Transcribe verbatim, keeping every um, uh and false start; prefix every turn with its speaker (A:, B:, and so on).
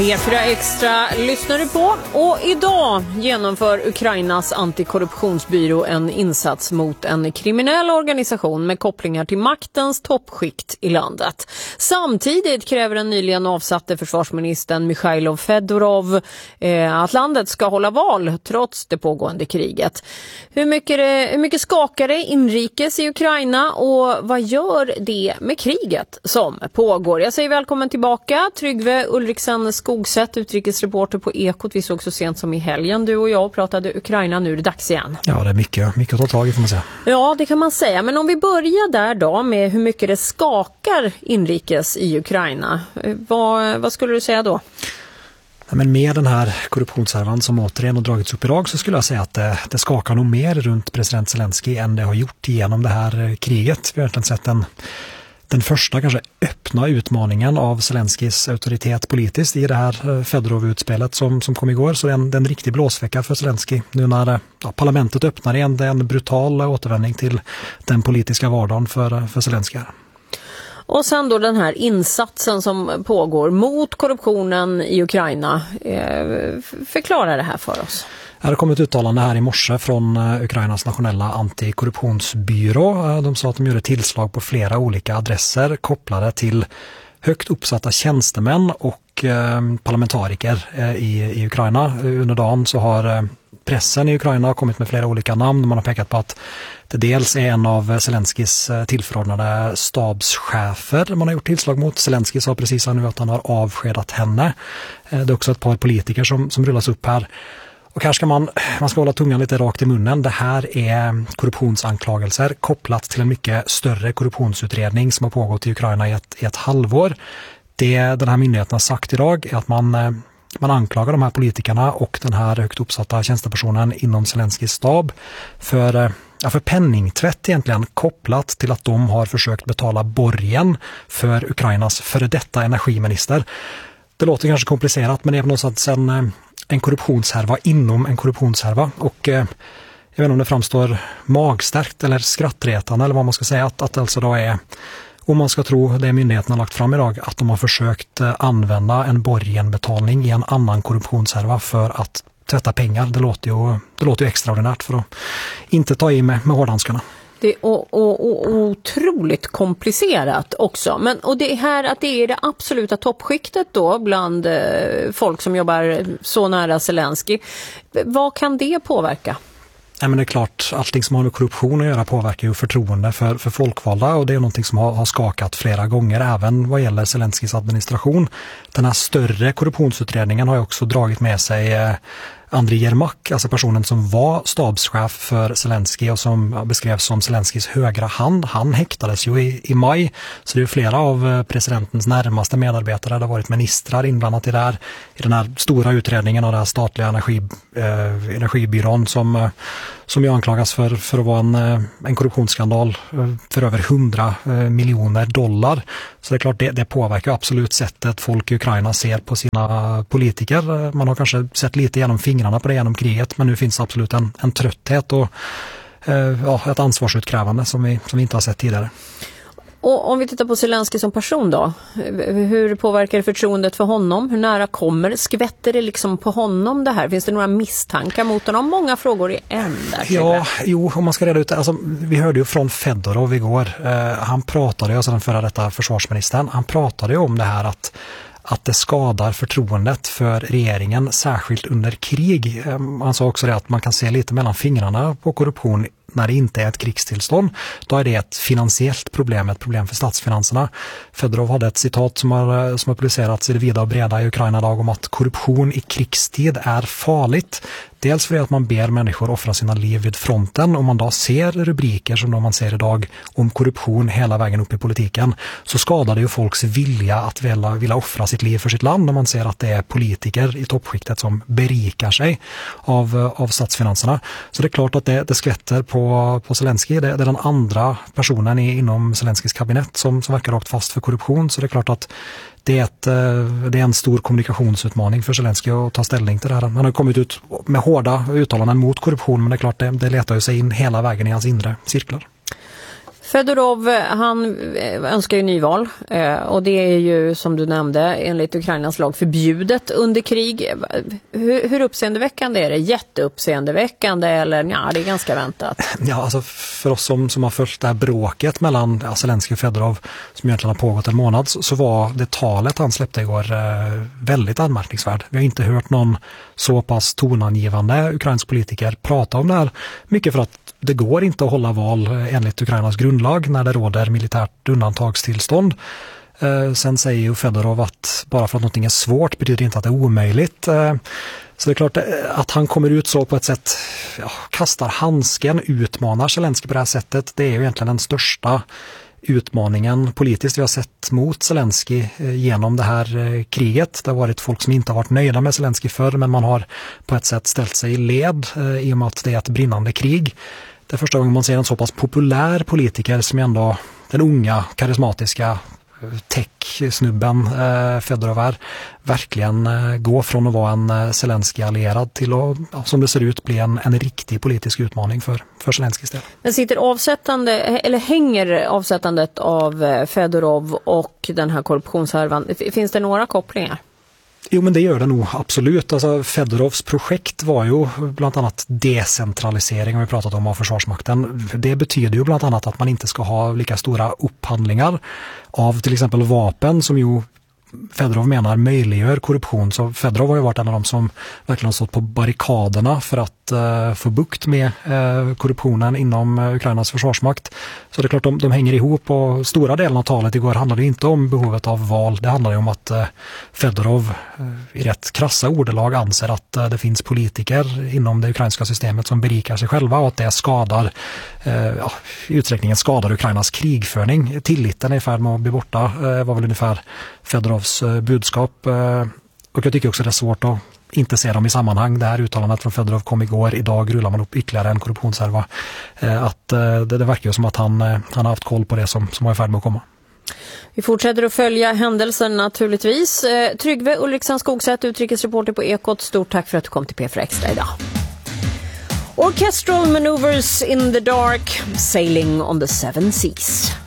A: P fyra Extra lyssnar du på, och idag genomför Ukrainas antikorruptionsbyrå en insats mot en kriminell organisation med kopplingar till maktens toppskikt i landet. Samtidigt kräver den nyligen avsatte försvarsministern Mikhailo Fedorov eh, att landet ska hålla val trots det pågående kriget. Hur mycket, det, hur mycket skakar det inrikes i Ukraina, och vad gör det med kriget som pågår? Jag säger välkommen tillbaka Tryggve Ulriksen Skogsätt, utrikesreporter på Ekot. Vi såg så sent som i helgen, du och jag, pratade Ukraina. Nu är det dags igen.
B: Ja, det är mycket, mycket att ta tag i, får man säga.
A: Ja, det kan man säga. Men om vi börjar där då med hur mycket det skakar inrikes i Ukraina. Vad, vad skulle du säga då?
B: Ja, men med den här korruptionshärvan som återigen har dragits upp idag, så skulle jag säga att det, det skakar nog mer runt president Zelensky än det har gjort genom det här kriget. Vi har egentligen sett en Den första kanske öppna utmaningen av Zelenskys auktoritet politiskt i det här Fedorov-utspelet som, som kom igår. Så det är en, det är en riktig blåsvecka för Zelensky. Nu när ja, parlamentet öppnar igen, det är en brutal återvändning till den politiska vardagen för, för Zelensky.
A: Och sen då den här insatsen som pågår mot korruptionen i Ukraina. Eh, förklara det här för oss.
B: Det har kommit ett uttalande här i morse från Ukrainas nationella antikorruptionsbyrå. De sa att de gjorde tillslag på flera olika adresser kopplade till högt uppsatta tjänstemän och parlamentariker i, i Ukraina. Under dagen så har pressen i Ukraina kommit med flera olika namn. Man har pekat på att det dels är en av Zelenskys tillförordnade stabschefer man har gjort tillslag mot. Zelensky sa precis nu att han har avskedat henne. Det är också ett par politiker som, som rullas upp här. Och här ska man, man ska hålla tungan lite rakt i munnen. Det här är korruptionsanklagelser kopplat till en mycket större korruptionsutredning som har pågått i Ukraina i ett, i ett halvår. Det den här myndigheten har sagt idag är att man, man anklagar de här politikerna och den här högt uppsatta tjänstepersonen inom Zelenskys stab för, ja, för penningtvätt egentligen, kopplat till att de har försökt betala borgen för Ukrainas före detta energiminister. Det låter kanske komplicerat, men det är på något sätt sen en korruptionshärva inom en korruptionshärva, och eh, jag vet inte om det framstår magstarkt eller skrattretande eller vad man ska säga, att, att alltså då är, om man ska tro det myndigheten har lagt fram idag, att de har försökt eh, använda en borgenbetalning i en annan korruptionshärva för att tvätta pengar. Det låter ju, det låter ju extraordinärt, för att inte ta i med, med hårdhandskarna.
A: Det är o- o- o- otroligt komplicerat också. Men, och det är här att det är det absoluta toppskiktet då bland eh, folk som jobbar så nära Zelensky. Vad kan det påverka?
B: Ja, men det är klart, allting som har med korruption att göra påverkar ju förtroende för, för folkvalda, och det är någonting som har, har skakat flera gånger även vad gäller Zelenskys administration. Den här större korruptionsutredningen har ju också dragit med sig eh, Andriy Yermak, alltså personen som var stabschef för Zelensky och som beskrevs som Zelenskys högra hand. Han häktades ju i, i maj, så det är ju flera av presidentens närmaste medarbetare. Det har varit ministrar inblandat i, där, i den här stora utredningen av den här statliga energi, eh, energibyrån som, som ju anklagas för, för att vara en, en korruptionsskandal för över hundra miljoner dollar. Så det är klart, det, det påverkar absolut sättet folk i Ukraina ser på sina politiker. Man har kanske sett lite genom fingrarna på det genom kriget, men nu finns absolut en, en trötthet och eh, ja, ett ansvarsutkrävande som vi, som vi inte har sett tidigare.
A: Och om vi tittar på Zelensky som person då, hur påverkar det förtroendet för honom? Hur nära kommer, skvätter det liksom på honom det här? Finns det några misstankar mot honom? Många frågor i en där.
B: Ja, jo, om man ska reda ut det. Alltså, vi hörde ju från Fedorov igår. Eh, han pratade, alltså den förra detta försvarsministern, han pratade ju om det här att att det skadar förtroendet för regeringen, särskilt under krig. Han sa också det att man kan se lite mellan fingrarna på korruption när det inte är ett krigstillstånd. Då är det ett finansiellt problem, ett problem för statsfinanserna. Fedorov hade ett citat som har, som har publicerats i det vida och breda i Ukraina idag om att korruption i krigstid är farligt. Dels för att man ber människor offra sina liv vid fronten. Om man då ser rubriker som de man ser idag om korruption hela vägen upp i politiken, så skadar det ju folks vilja att vilja, vilja offra sitt liv för sitt land om man ser att det är politiker i toppskiktet som berikar sig av, av statsfinanserna. Så det är klart att det, det skvätter på, på Zelensky. Det, det är den andra personen i, inom Zelenskys kabinett som, som verkar rakt fast för korruption. Så det är klart att det är, ett, det är en stor kommunikationsutmaning för Zelensky att ta ställning till det här. Han har kommit ut med hårda uttalanden mot korruption, men det är klart det, det letar ju sig in hela vägen i hans inre cirklar.
A: Fedorov, han önskar ju nyval och det är ju som du nämnde enligt Ukrainas lag förbjudet under krig. Hur, hur uppseendeväckande är det? Jätteuppseendeväckande eller ja, det är ganska väntat?
B: Ja, alltså för oss som, som har följt det här bråket mellan ja, Zelensky och Fedorov som egentligen har pågått en månad så, så var det talet han släppte igår eh, väldigt anmärkningsvärd. Vi har inte hört någon så pass tonangivande ukrainsk politiker prata om det här. Mycket för att det går inte att hålla val enligt Ukrainas grundlag när det råder militärt undantagstillstånd. Eh, sen säger ju Fedorov att bara för att någonting är svårt betyder inte att det är omöjligt. Eh, så det är klart att han kommer ut så på ett sätt, ja, kastar handsken, utmanar Zelensky på det här sättet. Det är ju egentligen den största utmaningen politiskt vi har sett mot Zelensky genom det här kriget. Det har varit folk som inte har varit nöjda med Zelensky förr, men man har på ett sätt ställt sig i led i och med att det är ett brinnande krig. Det är första gången man ser en så pass populär politiker som ändå den unga, karismatiska tech-snubben eh, Fedorov är, verkligen eh, gå från att vara en eh, Zelensky-allierad till att, ja, som det ser ut, bli en, en riktig politisk utmaning för, för Zelensky istället.
A: Men sitter avsättande, eller hänger avsättandet av Fedorov och den här korruptionshärvan, finns det några kopplingar?
B: Jo, men det gör det nog absolut. Alltså, Fedorovs projekt var ju bland annat decentralisering, har vi pratat om, av Försvarsmakten. Det betyder ju bland annat att man inte ska ha lika stora upphandlingar av till exempel vapen som ju Fedorov menar möjliggör korruption. Så Fedorov har ju varit en av dem som verkligen har stått på barrikaderna för att uh, få bukt med uh, korruptionen inom uh, Ukrainas försvarsmakt. Så det är klart de, de hänger ihop, och stora delen av talet igår handlade inte om behovet av val. Det handlade om att uh, Fedorov uh, i rätt krassa ordalag anser att uh, det finns politiker inom det ukrainska systemet som berikar sig själva och att det skadar, uh, ja, i utsträckningen skadar Ukrainas krigföring. Tilliten är i färd med att bli borta, uh, var väl ungefär Fedorovs budskap, och jag tycker också det är svårt att inte se dem i sammanhang. Det här uttalandet från Fedorov kom igår, idag rullar man upp ytterligare en korruptionshärva. Att det, det verkar ju som att han, han har haft koll på det som, som var i färd med att komma.
A: Vi fortsätter att följa händelsen naturligtvis. Tryggve Ulriksen Skogsätt, utrikesreporter på Ekot, stort tack för att du kom till P fyra Extra idag. Orchestral maneuvers in the dark, sailing on the seven seas.